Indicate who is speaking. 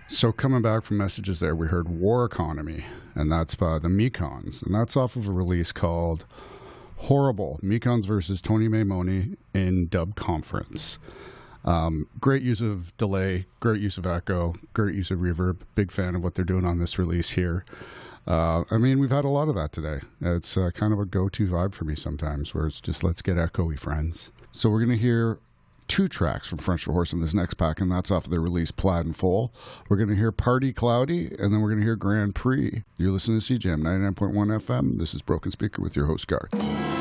Speaker 1: So coming back from messages there, we heard War Economy, and that's by the Mekons, and that's off of a release called Horrible, Mekons versus Tony Maimone in Dub Conference. Great use of delay, great use of echo, great use of reverb. Big fan of what they're doing on this release here. I mean, we've had a lot of that today. It's kind of a go-to vibe for me sometimes, where it's just, let's get echoey, friends. So we're going to hear 2 tracks from French Horse in this next pack, and that's off of their release Plaid and Full. We're going to hear Party Cloudy, and then we're going to hear Grand Prix. You're listening to CJAM 99.1 FM. This is Broken Speaker with your host, Gar.